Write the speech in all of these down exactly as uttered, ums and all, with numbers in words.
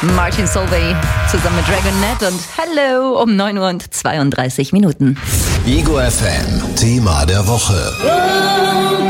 Martin Solveig zusammen mit Dragonette und Hello um neun Uhr und zweiunddreißig Minuten. Ego F M, Thema der Woche. Oh,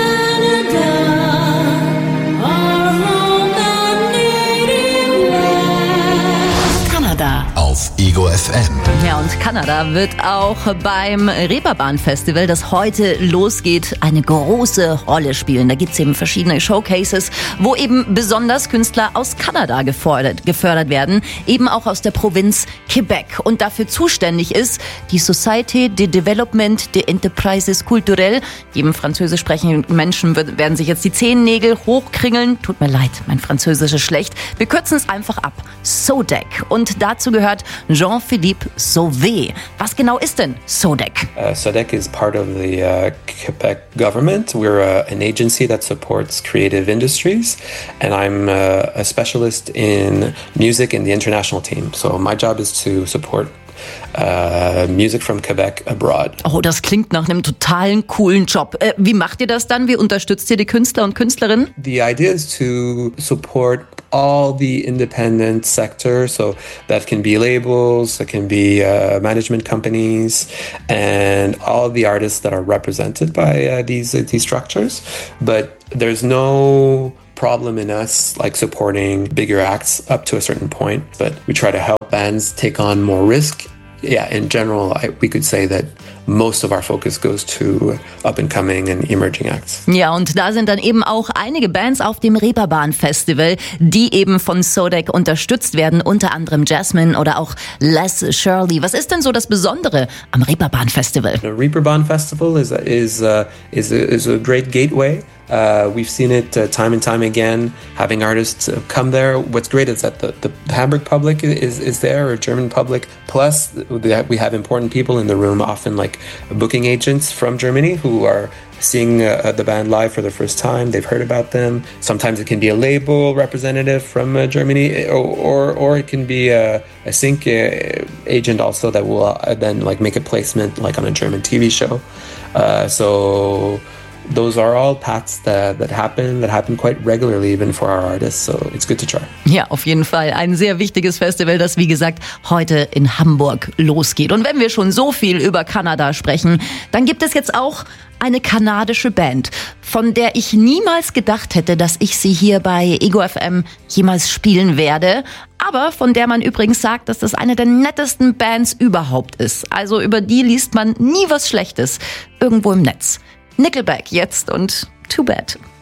Kanada. Auf Ego F M. Ja, und Kanada wird auch beim Reeperbahn-Festival, das heute losgeht, eine große Rolle spielen. Da gibt es eben verschiedene Showcases, wo eben besonders Künstler aus Kanada gefördert, gefördert werden, eben auch aus der Provinz Quebec. Und dafür zuständig ist die Société de Développement des Enterprises Culturelles. Jedem französisch sprechenden Menschen werden sich jetzt die Zehennägel hochkringeln. Tut mir leid, mein Französisch ist schlecht. Wir kürzen es einfach ab. S O D E C. Und dazu gehört Jean-Philippe Sauvé. Was genau ist denn S O D E C? Uh, S O D E C is part of the uh, Quebec government. We're uh, an agency that supports creative industries, and I'm uh, a specialist in music in the international team. So my job is to support Uh, music from Quebec abroad. Oh, das klingt nach einem totalen coolen Job. Äh, wie macht ihr das dann? Wie unterstützt ihr die Künstler und Künstlerinnen? The idea is to support all the independent sector, so that can be labels, that can be uh, management companies, and all the artists that are represented by uh, these uh, these structures. But there's no problem in us like supporting bigger acts up to a certain point, but we try to help bands take on more risk. Yeah, in general, I, we could say that most of our focus goes to up-and-coming and emerging acts. Ja, und da sind dann eben auch einige Bands auf dem Reeperbahn-Festival, die eben von S O D E C unterstützt werden, unter anderem Jasmine oder auch Les Shirley. Was ist denn so das Besondere am Reeperbahn-Festival? The Reeperbahn Festival is a, is a, is a, is a great gateway. Uh, we've seen it uh, time and time again, having artists uh, come there. What's great is that the, the Hamburg public is, is there, or German public, plus we have important people in the room, often like booking agents from Germany who are seeing uh, the band live for the first time. They've heard about them. Sometimes it can be a label representative from uh, Germany, or, or or it can be a, a sync uh, agent also that will uh, then like make a placement like on a German T V show. Uh, so those are all paths that, that happen, that happen quite regularly even for our artists, so it's good to try. Ja, auf jeden Fall ein sehr wichtiges Festival, das wie gesagt heute in Hamburg losgeht. Und wenn wir schon so viel über Kanada sprechen, dann gibt es jetzt auch eine kanadische Band, von der ich niemals gedacht hätte, dass ich sie hier bei Ego F M jemals spielen werde, aber von der man übrigens sagt, dass das eine der nettesten Bands überhaupt ist. Also über die liest man nie was Schlechtes irgendwo im Netz. Nickelback jetzt und Too Bad.